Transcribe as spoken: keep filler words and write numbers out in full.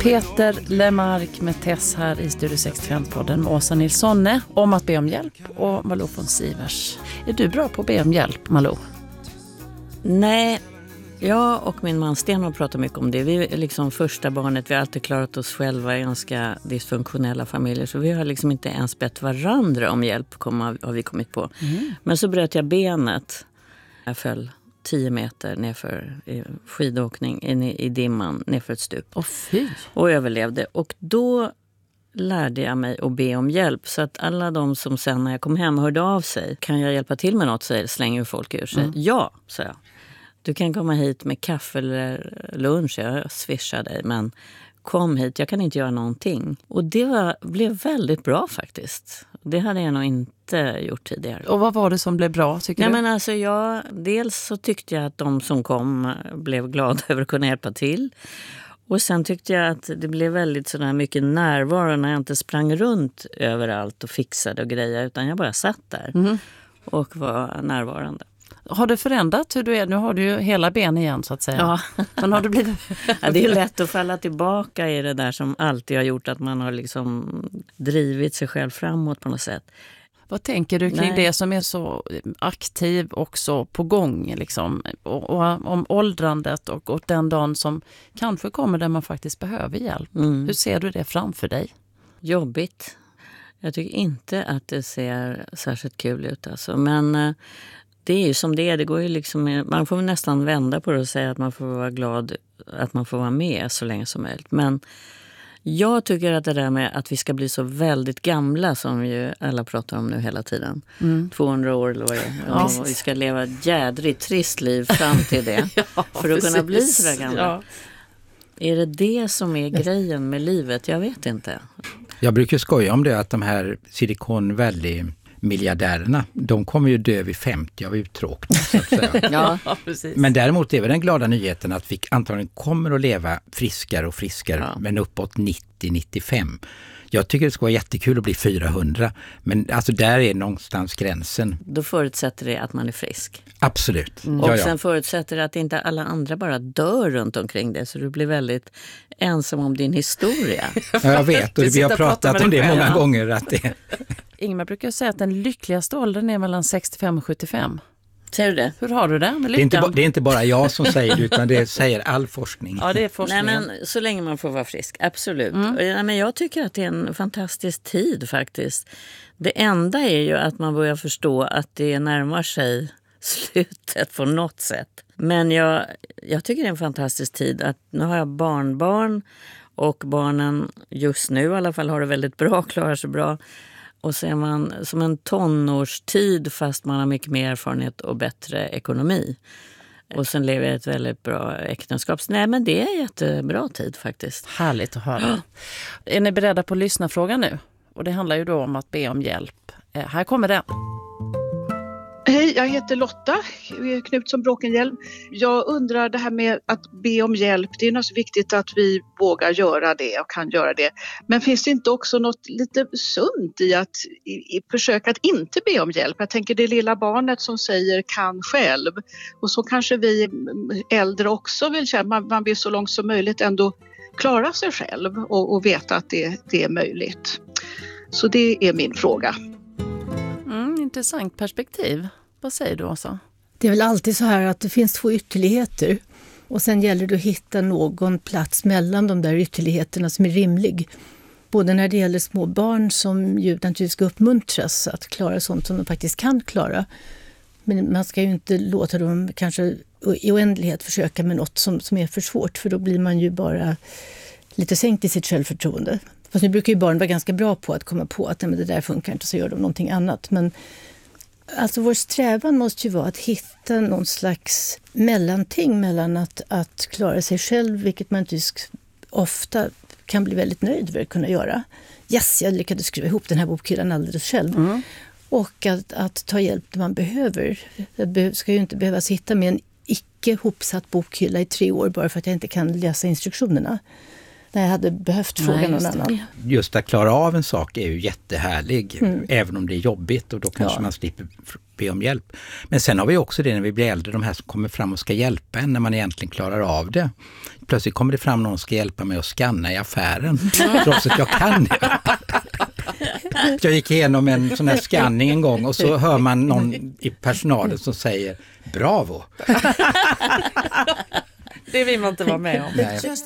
Peter Lemark med Tess här i Studio sextiofem-podden med Åsa Nilssonne om att be om hjälp och Malou von Sivers. Är du bra på att be om hjälp, Malou? Nej, jag och min man Sten har pratat mycket om det. Vi är liksom första barnet, vi har alltid klarat oss själva i ganska dysfunktionella familjer. Så vi har liksom inte ens bett varandra om hjälp, har vi kommit på. Mm. Men så bröt jag benet. Jag föll tio meter nerför i skidåkning in i, i dimman nerför ett stup. Åh, fy. Och överlevde. Och då lärde jag mig att be om hjälp. Så att alla de som sen när jag kom hem hörde av sig. Kan jag hjälpa till med något? Så slänger folk ur sig. Mm. Ja, sa jag. Du kan komma hit med kaffe eller lunch. Jag swishar dig. Men kom hit, jag kan inte göra någonting. Och det var, blev väldigt bra faktiskt. Det hade jag nog inte gjort tidigare. Och vad var det som blev bra, tycker Nej, du? Men alltså jag, dels så tyckte jag att de som kom blev glada över att kunna hjälpa till. Och sen tyckte jag att det blev väldigt sådär mycket närvaro när jag inte sprang runt överallt och fixade och grejer. Utan jag bara satt där mm. och var närvarande. Har det förändrat hur du är? Nu har du ju hela ben igen så att säga. Ja. Men har du blivit... ja, det är lätt att falla tillbaka i det där som alltid har gjort att man har liksom drivit sig själv framåt på något sätt. Vad tänker du kring Nej. det som är så aktiv och så på gång liksom? Och, och om åldrandet och, och den dagen som kanske kommer där man faktiskt behöver hjälp. Mm. Hur ser du det framför dig? Jobbigt. Jag tycker inte att det ser särskilt kul ut alltså. Men det är ju som det är. Det går ju liksom, man får nästan vända på det och säga att man får vara glad att man får vara med så länge som möjligt. Men jag tycker att det där med att vi ska bli så väldigt gamla som ju alla pratar om nu hela tiden. Mm. tvåhundra år eller vad det är. Ja, och vi ska leva ett jädrigt trist liv fram till det. ja, för att precis. kunna bli så där gamla. Ja. Är det det som är grejen med livet? Jag vet inte. Jag brukar skoja om det att de här Silicon Valley miljardärerna, de kommer ju dö vid femtio av uttråkning så att säga. ja, precis. Men däremot är väl den glada nyheten att vi antagligen kommer att leva friskare och friskare ja. men uppåt nittio till nittiofem. Jag tycker det ska vara jättekul att bli fyrahundra, men alltså där är någonstans gränsen. Då förutsätter det att man är frisk. Absolut. Mm. Och ja, ja. sen förutsätter det att inte alla andra bara dör runt omkring det, så du blir väldigt ensam om din historia. ja, jag vet, och vi har pratat om det många gånger. Att det... Ingmar brukar säga att den lyckligaste åldern är mellan sextiofem och sjuttiofem. Säger du det? Hur har du det med det är, inte, det är inte bara jag som säger det, utan det säger all forskning. Ja, det är forskningen. Nej, men så länge man får vara frisk, absolut. Mm. Ja, men jag tycker att det är en fantastisk tid faktiskt. Det enda är ju att man börjar förstå att det närmar sig slutet på något sätt. Men jag, jag tycker det är en fantastisk tid. Att nu har jag barnbarn och barnen just nu i alla fall har det väldigt bra, klarar sig bra. Och så är man som en tonårstid fast man har mycket mer erfarenhet och bättre ekonomi. Och sen lever jag ett väldigt bra äktenskap. Nej, men det är en jättebra tid faktiskt. Härligt att höra. Är ni beredda på att lyssna frågan nu? Och det handlar ju då om att be om hjälp. Eh, här kommer den. Hej, jag heter Lotta Knutsson Bråkenhielm. Jag undrar det här med att be om hjälp. Det är naturligtvis viktigt att vi vågar göra det och kan göra det. Men finns det inte också något lite sunt i att i, i försöka att inte be om hjälp? Jag tänker det lilla barnet som säger kan själv. Och så kanske vi äldre också vill känna. Man, man vill så långt som möjligt ändå klara sig själv och, och veta att det, det är möjligt. Så det är min fråga. Mm, intressant perspektiv. Vad säger du, Åsa? Det är väl alltid så här att det finns två ytterligheter. Och sen gäller det att hitta någon plats mellan de där ytterligheterna som är rimlig. Både när det gäller små barn som ju naturligtvis ska uppmuntras att klara sånt som de faktiskt kan klara. Men man ska ju inte låta dem kanske i oändlighet försöka med något som, som är för svårt. För då blir man ju bara lite sänkt i sitt självförtroende. Fast nu brukar ju barn vara ganska bra på att komma på att nej, men det där funkar inte, så gör de någonting annat. Men alltså vår strävan måste ju vara att hitta någon slags mellanting mellan att, att klara sig själv, vilket man inte ofta kan bli väldigt nöjd över att kunna göra. Yes, jag lyckades skriva ihop den här bokhyllan alldeles själv. Mm. Och att, att ta hjälp när man behöver. Jag ska ju inte behöva sitta med en icke hopsatt bokhylla i tre år bara för att jag inte kan läsa instruktionerna. När jag hade behövt fråga Nej, någon annan. Just att klara av en sak är ju jättehärlig. Mm. Även om det är jobbigt. Och då kanske ja. man slipper be om hjälp. Men sen har vi också det när vi blir äldre, de här som kommer fram och ska hjälpa en när man egentligen klarar av det. Plötsligt kommer det fram någon som ska hjälpa mig att scanna i affären, trots att jag kan det. Jag gick igenom en sån här scanning en gång och så hör man någon i personalen som säger bravo. Det vill man inte vara med om. Nej. Just